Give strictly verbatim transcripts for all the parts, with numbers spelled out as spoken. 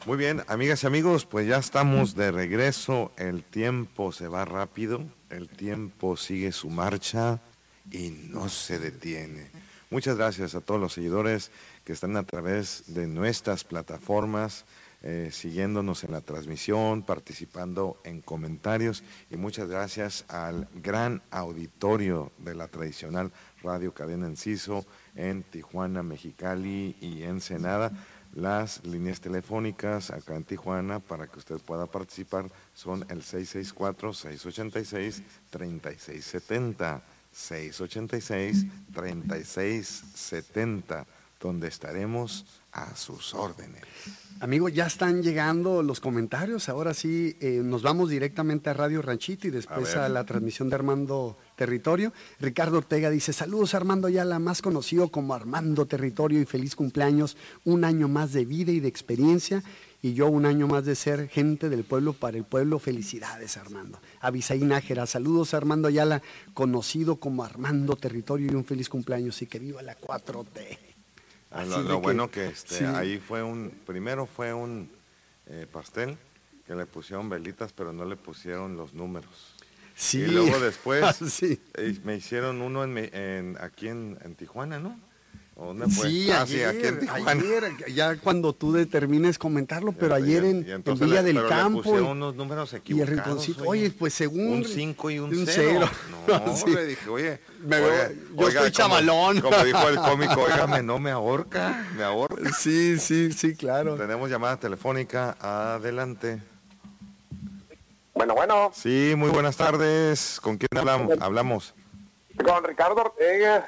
Muy bien, amigas y amigos, pues ya estamos de regreso. El tiempo se va rápido, el tiempo sigue su marcha y no se detiene. Muchas gracias a todos los seguidores que están a través de nuestras plataformas, eh, siguiéndonos en la transmisión, participando en comentarios, y muchas gracias al gran auditorio de la tradicional Radio Cadena Enciso en Tijuana, Mexicali y Ensenada. Las líneas telefónicas acá en Tijuana para que usted pueda participar son el seis seis cuatro, seis ocho seis, tres seis siete cero, seis ocho seis, tres seis siete cero, donde estaremos a sus órdenes. Amigos, ya están llegando los comentarios. Ahora sí, eh, nos vamos directamente a Radio Ranchito y después a, a la transmisión de Armando Territorio. Ricardo Ortega dice: saludos Armando Ayala, más conocido como Armando Territorio, y feliz cumpleaños, un año más de vida y de experiencia, y yo un año más de ser gente del pueblo para el pueblo. Felicidades, Armando. Abisaí Nájera: saludos Armando Ayala, conocido como Armando Territorio, y un feliz cumpleaños, y que viva la cuatro T. Ah, lo, lo que, bueno que este, sí. Ahí fue un, primero fue un eh, pastel que le pusieron velitas, pero no le pusieron los números. Sí. Y luego después sí. eh, me hicieron uno en, en, aquí en, en Tijuana, ¿no? ¿Dónde fue? Sí, ah, ayer, sí, aquí en Tijuana. Ayer, ya cuando tú determines comentarlo, pero ayer en, en Villa le, del pero Campo. Le pusieron unos números equivocados. Y el rinconcito, oye, pues según... Un cinco y un, un cero. cero. No, sí. le dije, oye, me, oiga, yo oiga, estoy chavalón. Como, como dijo el cómico, óigame, no me ahorca, me ahorca. Sí, sí, sí, claro. Tenemos llamada telefónica, adelante. Bueno, bueno. Sí, muy buenas tardes. ¿Con quién hablamos? hablamos? Con Ricardo Ortega.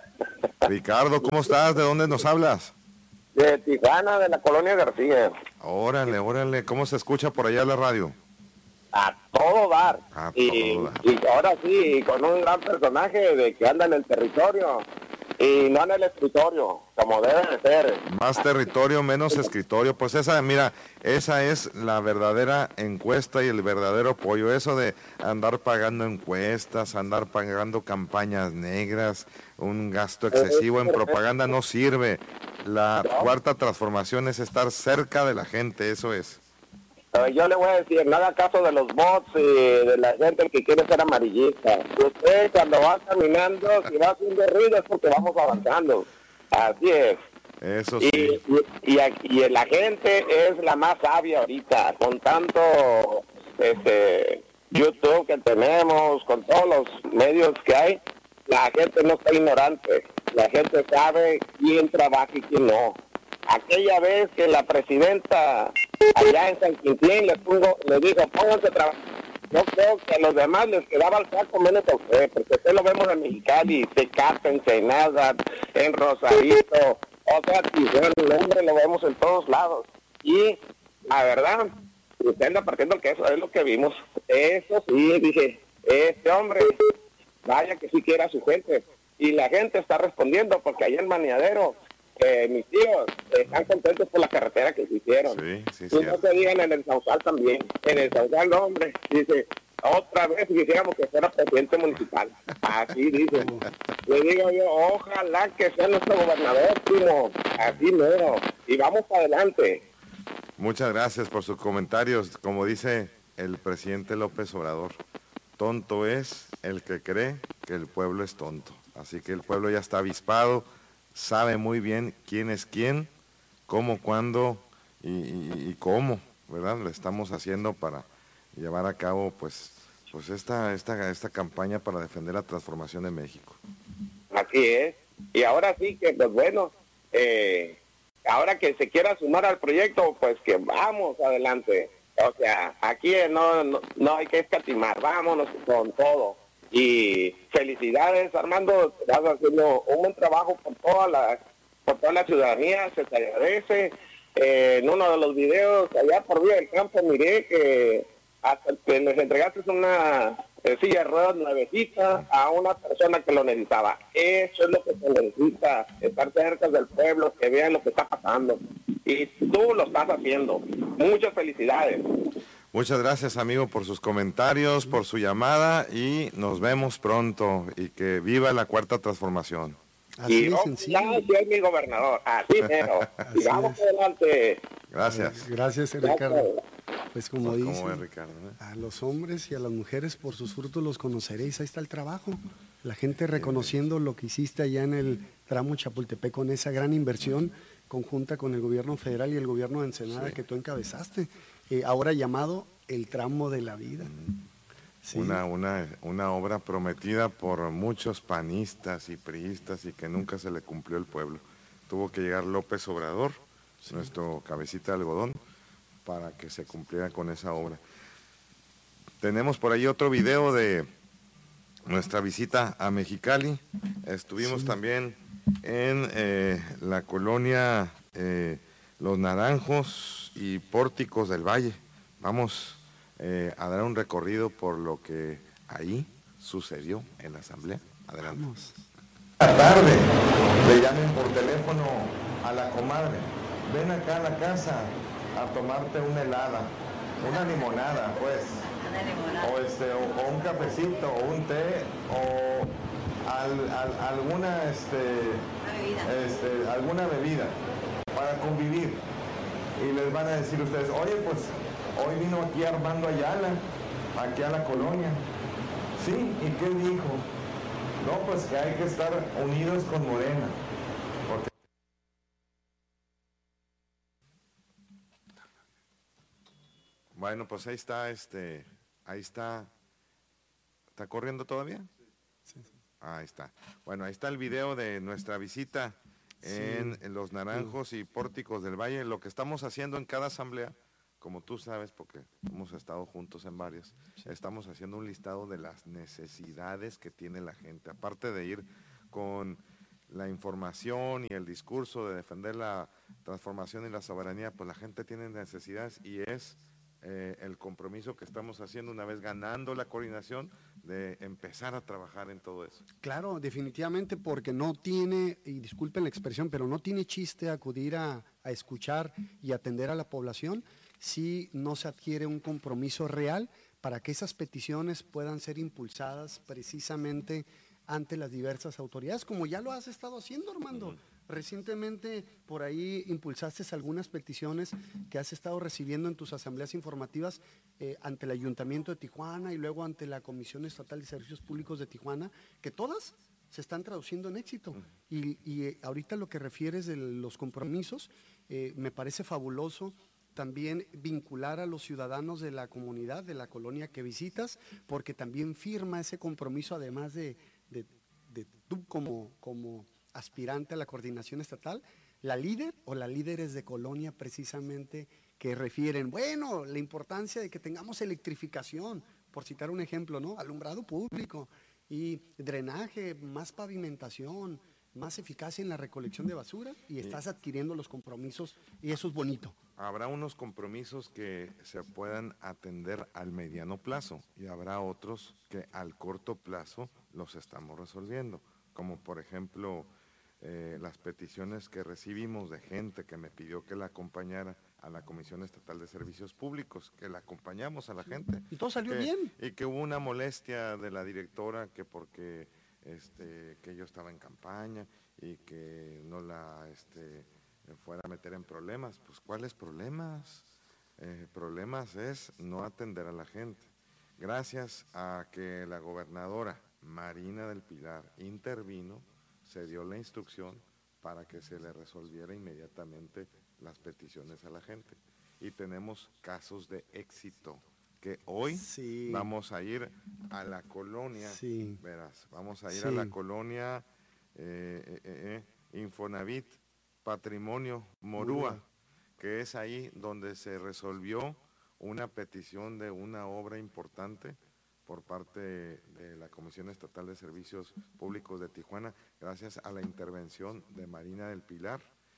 Ricardo, ¿cómo estás? ¿De dónde nos hablas? De Tijuana, de la colonia García. Órale, órale. ¿Cómo se escucha por allá la radio? A todo dar. A y, todo dar. Y ahora sí, con un gran personaje de que anda en el territorio y no en el escritorio, como debe de ser. Más territorio, menos escritorio. Pues esa, mira, esa es la verdadera encuesta y el verdadero apoyo. Eso de andar pagando encuestas, andar pagando campañas negras, un gasto excesivo en propaganda no sirve. La cuarta transformación es estar cerca de la gente, eso es. Yo le voy a decir, no haga caso de los bots y de la gente que quiere ser amarillista. Usted cuando va caminando, si va haciendo ruido es porque vamos avanzando. Así es. Eso y, sí. Y, y, y la gente es la más sabia ahorita, con tanto este YouTube que tenemos, con todos los medios que hay, la gente no está ignorante. La gente sabe quién trabaja y quién no. Aquella vez que la presidenta allá en San Quintín le, pongo, le dijo, pónganse a trabajar. Yo creo que a los demás les quedaba el saco menos a usted, porque usted lo vemos en Mexicali, Tecate, Ensenada, en Rosarito, o sea, Tijuana, el hombre lo vemos en todos lados. Y la verdad, usted anda partiendo el queso, es lo que vimos. Eso sí, dije, este hombre, vaya que sí quiera a su gente. Y la gente está respondiendo, porque allá en Maniadero, Eh, mis tíos están contentos por la carretera que se hicieron. Sí, sí, y no se digan en el Sausal también. En el Sausal, no, hombre, dice, otra vez quisiéramos que fuera presidente municipal. Así dice. Le digo yo, ojalá que sea nuestro gobernador, primo. Así mero. Y vamos para adelante. Muchas gracias por sus comentarios. Como dice el presidente López Obrador, tonto es el que cree que el pueblo es tonto. Así que el pueblo ya está avispado, sabe muy bien quién es quién, cómo, cuándo y, y, y cómo, ¿verdad? Lo estamos haciendo para llevar a cabo pues pues esta esta esta campaña para defender la transformación de México. Así es. Y ahora sí que, pues bueno, eh, ahora que se quiera sumar al proyecto, pues que vamos adelante. O sea, aquí no, no, no hay que escatimar, vámonos con todo. Y felicidades, Armando, estás haciendo un buen trabajo por toda la, por toda la ciudadanía, se te agradece. Eh, en uno de los videos allá por Villa del Campo miré que hasta que les entregaste una eh, silla de ruedas nuevecita a una persona que lo necesitaba. Eso es lo que se necesita, estar cerca del pueblo, que vean lo que está pasando. Y tú lo estás haciendo. Muchas felicidades. Muchas gracias, amigo, por sus comentarios, por su llamada, y nos vemos pronto, y que viva la cuarta transformación. Así y es, sí, es mi gobernador, así mero. Y vamos adelante. Gracias. Eh, gracias, Ricardo. Pues como Pues, dice, ¿cómo ves, Ricardo, eh? a los hombres y a las mujeres por sus frutos los conoceréis. Ahí está el trabajo. La gente reconociendo lo que hiciste allá en el tramo Chapultepec con esa gran inversión conjunta con el gobierno federal y el gobierno de Ensenada sí. que tú encabezaste. Eh, ahora llamado el tramo de la vida. Sí. Una, una, una obra prometida por muchos panistas y priistas y que nunca se le cumplió el pueblo. Tuvo que llegar López Obrador, sí. nuestro cabecita de algodón, para que se cumpliera con esa obra. Tenemos por ahí otro video de nuestra visita a Mexicali. Estuvimos sí. también en eh, la colonia eh, Los Naranjos y Pórticos del Valle. Vamos eh, a dar un recorrido por lo que ahí sucedió en la asamblea. Adelante. Vamos. Esta tarde le llamen por teléfono a la comadre. Ven acá a la casa a tomarte una helada, una limonada, pues. Una limonada. O, este, o, o un cafecito, o un té, o al, al, alguna, este, bebida. este, alguna bebida para convivir. Y les van a decir ustedes, oye, pues, hoy vino aquí Armando Ayala, aquí a la colonia. Sí, ¿y qué dijo? No, pues que hay que estar unidos con Morena. Porque... Bueno, pues ahí está, este, ahí está. ¿Está corriendo todavía? Sí, sí. Ahí está. Bueno, ahí está el video de nuestra visita en, sí. en Los Naranjos sí. y Pórticos del Valle. Lo que estamos haciendo en cada asamblea, como tú sabes, porque hemos estado juntos en varias, sí. estamos haciendo un listado de las necesidades que tiene la gente. Aparte de ir con la información y el discurso de defender la transformación y la soberanía, pues la gente tiene necesidades y es eh, el compromiso que estamos haciendo una vez ganando la coordinación de empezar a trabajar en todo eso. Claro, definitivamente, porque no tiene, y disculpen la expresión, pero no tiene chiste acudir a, a escuchar y atender a la población si no se adquiere un compromiso real para que esas peticiones puedan ser impulsadas precisamente ante las diversas autoridades, como ya lo has estado haciendo, Armando. Uh-huh. Recientemente por ahí impulsaste algunas peticiones que has estado recibiendo en tus asambleas informativas eh, ante el Ayuntamiento de Tijuana y luego ante la Comisión Estatal de Servicios Públicos de Tijuana, que todas se están traduciendo en éxito. Uh-huh. Y, y eh, ahorita lo que refieres de los compromisos, eh, me parece fabuloso también vincular a los ciudadanos de la comunidad, de la colonia que visitas, porque también firma ese compromiso, además de, de, de tú como, como aspirante a la coordinación estatal, la líder o las líderes de colonia precisamente que refieren, bueno, la importancia de que tengamos electrificación, por citar un ejemplo, ¿no? Alumbrado público y drenaje, más pavimentación, más eficacia en la recolección de basura y estás adquiriendo los compromisos y eso es bonito. Habrá unos compromisos que se puedan atender al mediano plazo y habrá otros que al corto plazo los estamos resolviendo, como por ejemplo eh, las peticiones que recibimos de gente que me pidió que la acompañara a la Comisión Estatal de Servicios Públicos, que la acompañamos a la gente. Y todo salió que, bien. Y que hubo una molestia de la directora que porque este, que yo estaba en campaña y que no la este, fuera a meter en problemas. Pues ¿cuáles problemas? Eh, problemas es no atender a la gente. Gracias a que la gobernadora Marina del Pilar intervino, se dio la instrucción para que se le resolviera inmediatamente las peticiones a la gente. Y tenemos casos de éxito, que hoy sí. vamos a ir a la colonia, sí. verás, vamos a ir sí. a la colonia eh, eh, eh, Infonavit, Patrimonio Morúa, Morúa, que es ahí donde se resolvió una petición de una obra importante por parte de la Comisión Estatal de Servicios Públicos de Tijuana, gracias a la intervención de Marina del Pilar,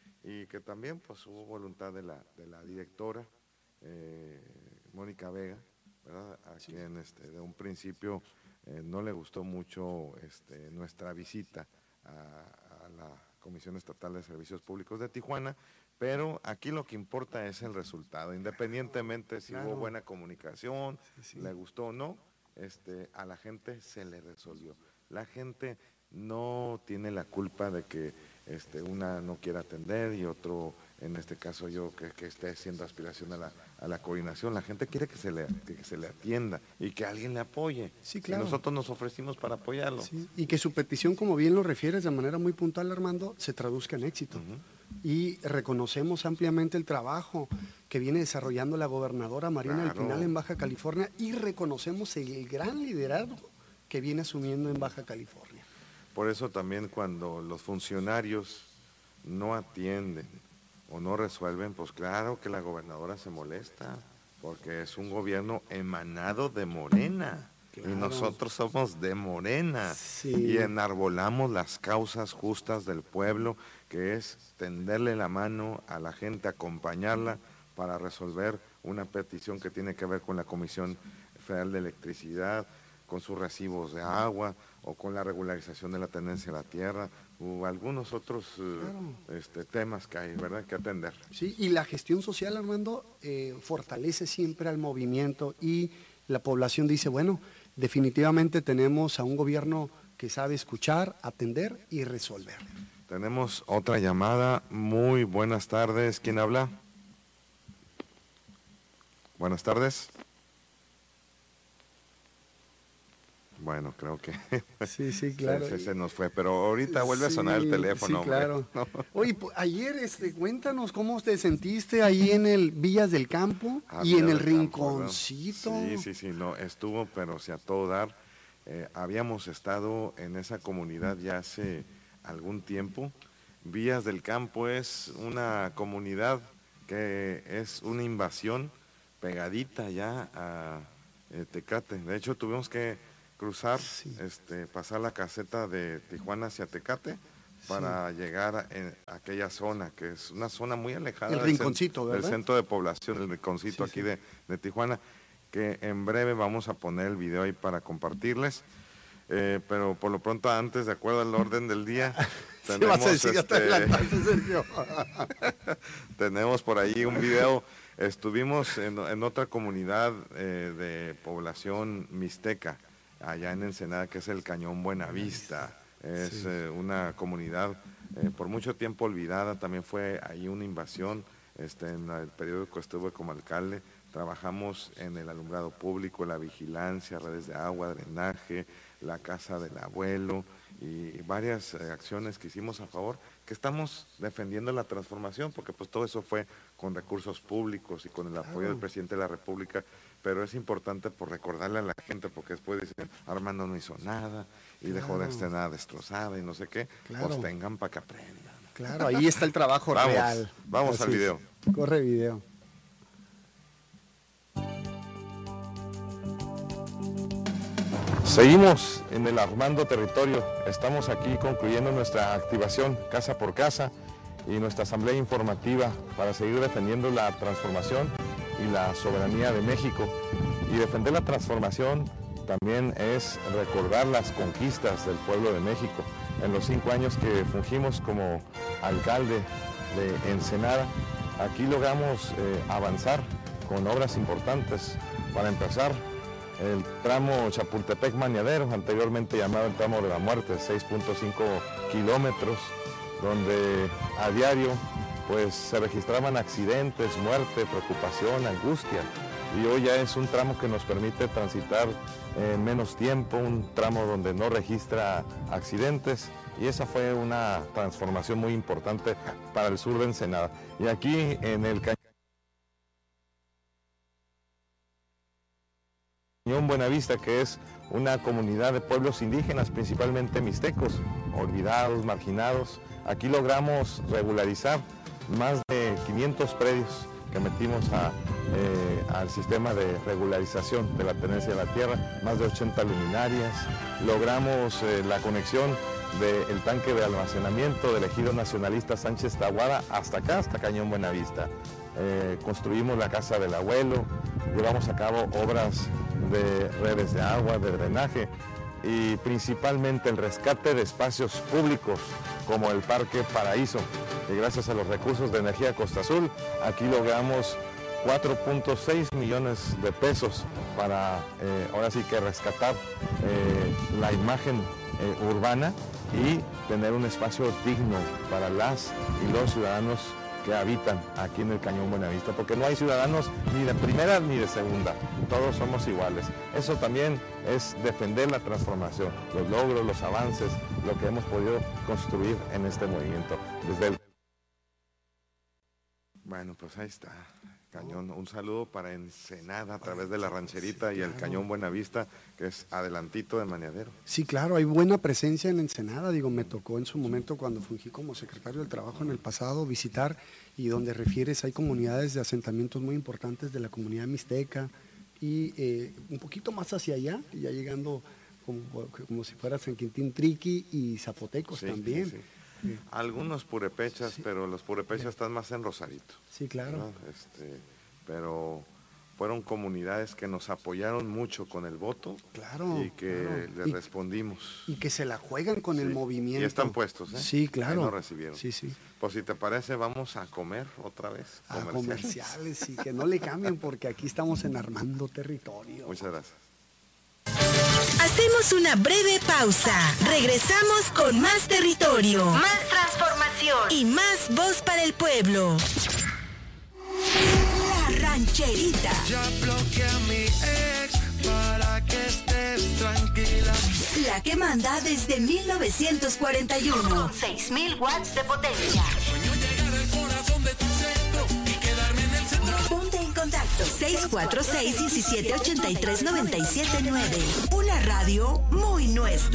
y que también pues hubo voluntad de la, de la directora, eh, Mónica Vega, ¿verdad? A sí. quien este, de un principio eh, no le gustó mucho este, nuestra visita a, a la Comisión Estatal de Servicios Públicos de Tijuana, pero aquí lo que importa es el resultado, independientemente si claro. hubo buena comunicación, sí, sí. le gustó o no, este, a la gente se le resolvió. La gente no tiene la culpa de que este, una no quiere atender y otro, en este caso yo, que, que esté haciendo aspiración a la, a la coordinación. La gente quiere que se, le, que, que se le atienda y que alguien le apoye. Sí, claro. Y nosotros nos ofrecimos para apoyarlo. Sí, y que su petición, como bien lo refieres de manera muy puntual, Armando, se traduzca en éxito. Uh-huh. Y reconocemos ampliamente el trabajo que viene desarrollando la gobernadora Marina claro. del Pinal en Baja California, y reconocemos el gran liderazgo que viene asumiendo en Baja California. Por eso también cuando los funcionarios no atienden o no resuelven, pues claro que la gobernadora se molesta, porque es un gobierno emanado de Morena. Claro. Y nosotros somos de Morena. Sí. Y enarbolamos las causas justas del pueblo, que es tenderle la mano a la gente, acompañarla para resolver una petición que tiene que ver con la Comisión Federal de Electricidad, con sus recibos de agua o con la regularización de la tenencia de la tierra o algunos otros claro. este, temas que hay, ¿verdad?, que atender. Sí, y la gestión social, Armando, eh, fortalece siempre al movimiento, y la población dice, bueno, definitivamente tenemos a un gobierno que sabe escuchar, atender y resolver. Tenemos otra llamada. Muy buenas tardes. ¿Quién habla? Buenas tardes. Bueno, creo que sí, sí, claro. se, se nos fue, pero ahorita vuelve sí, a sonar el teléfono. Sí, claro. No. Oye, pues, ayer este, cuéntanos cómo te sentiste ahí en el Villas del Campo ah, y en el Rinconcito. Campo, sí, sí, sí, no, estuvo, pero si a todo dar. Eh, habíamos estado en esa comunidad ya hace algún tiempo. Villas del Campo es una comunidad que es una invasión pegadita ya a eh, Tecate. De hecho, tuvimos que cruzar, sí. este, pasar la caseta de Tijuana hacia Tecate para sí. llegar a, a aquella zona, que es una zona muy alejada el del, rinconcito, cen, del centro de población, el Rinconcito sí, aquí sí. De, de Tijuana, que en breve vamos a poner el video ahí para compartirles. Eh, pero por lo pronto, antes, de acuerdo al orden del día, tenemos, vas a decir, este, Sergio. tenemos por ahí un video. Estuvimos en, en otra comunidad eh, de población mixteca, allá en Ensenada, que es el Cañón Buenavista. Es sí. eh, una comunidad eh, por mucho tiempo olvidada. También fue ahí una invasión. Este, en el periodo que estuve como alcalde, trabajamos en el alumbrado público, la vigilancia, redes de agua, drenaje, la casa del abuelo y varias eh, acciones que hicimos a favor, que estamos defendiendo la transformación, porque pues todo eso fue con recursos públicos y con el apoyo claro. del presidente de la República. Pero es importante por recordarle a la gente, porque después dicen, Armando no hizo nada y claro. dejó de estar nada destrozada y no sé qué, claro. pues tengan para que aprendan. Claro, ahí está el trabajo vamos, real. Vamos Así al video. Es. Corre video. Seguimos en el Armando Territorio. Estamos aquí concluyendo nuestra activación casa por casa y nuestra asamblea informativa para seguir defendiendo la transformación y la soberanía de México. Y defender la transformación también es recordar las conquistas del pueblo de México. En los cinco años que fungimos como alcalde de Ensenada, aquí logramos eh, avanzar con obras importantes. Para empezar, el tramo Chapultepec-Maniadero, anteriormente llamado el tramo de la muerte, seis punto cinco kilómetros, donde a diario pues se registraban accidentes, muerte, preocupación, angustia, y hoy ya es un tramo que nos permite transitar en menos tiempo, un tramo donde no registra accidentes, y esa fue una transformación muy importante para el sur de Ensenada. Y aquí en el Cañón Buenavista, que es una comunidad de pueblos indígenas, principalmente mixtecos, olvidados, marginados, aquí logramos regularizar más de quinientos predios que metimos a, eh, al sistema de regularización de la tenencia de la tierra, más de ochenta luminarias, logramos eh, la conexión del tanque de almacenamiento del ejido nacionalista Sánchez Tahuada hasta acá, hasta Cañón Buenavista. Eh, construimos la casa del abuelo, llevamos a cabo obras de redes de agua, de drenaje y principalmente el rescate de espacios públicos como el Parque Paraíso. Y gracias a los recursos de Energía Costa Azul, aquí logramos cuatro punto seis millones de pesos para eh, ahora sí que rescatar eh, la imagen eh, urbana y tener un espacio digno para las y los ciudadanos que habitan aquí en el Cañón Buenavista, porque no hay ciudadanos ni de primera ni de segunda, todos somos iguales. Eso también es defender la transformación, los logros, los avances, lo que hemos podido construir en este movimiento. Desde el... Bueno, pues ahí está, Cañón. Un saludo para Ensenada a través de la Rancherita y el Cañón Buenavista, que es adelantito de Maniadero. Sí, claro, hay buena presencia en Ensenada. Digo, me tocó en su momento cuando fungí como secretario del Trabajo en el pasado visitar, y donde refieres hay comunidades de asentamientos muy importantes de la comunidad mixteca y eh, un poquito más hacia allá, ya llegando como, como si fuera San Quintín Triqui y zapotecos sí, también. Sí, sí. Sí. Algunos purepechas, sí. Pero los purepechas están más en Rosarito. Sí, claro. Este, pero fueron comunidades que nos apoyaron mucho con el voto. Claro. Y que claro. les y, respondimos. Y que se la juegan con sí. el movimiento. Y están puestos, ¿eh? Sí, claro. Ahí nos recibieron. Sí, sí. Pues si te parece, vamos a comer otra vez. A comerciales. comerciales y que no le cambien porque aquí estamos en Armando Territorio. Muchas gracias. Hacemos una breve pausa. Regresamos con más territorio, más transformación y más voz para el pueblo. La Rancherita. Ya bloqueé a mi ex para que estés tranquila. La que manda desde mil novecientos cuarenta y uno. Con seis mil watts de potencia. Sueño llegar al corazón de tu centro y quedarme en el centro. Ponte en contacto seis cuatro seis, uno siete ocho tres, nueve siete nueve. Una radio muy nuestra.